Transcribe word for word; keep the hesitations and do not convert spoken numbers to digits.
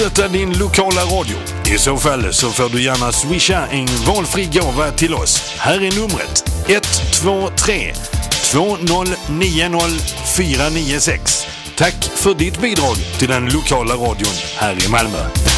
Stötta din lokala radio. I så fall så får du gärna swisha en valfri gåva till oss. Här är numret ett två tre två noll nio noll fyra nio sex. Tack för ditt bidrag till den lokala radion här i Malmö.